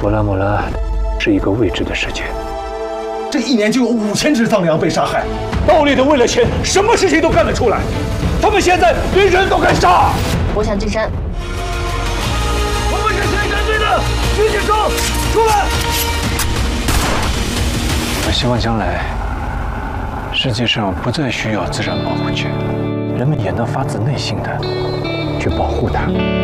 布拉姆拉是一个未知的世界。 这1年就有5000只藏羚羊被杀害。 暴力的为了钱，什么事情都干得出来。他们现在连人都敢杀。 我想进山。 我们是谁干罪的？举起手，出来！我希望将来世界上不再需要自然保护区，人们也能发自内心的去保护它。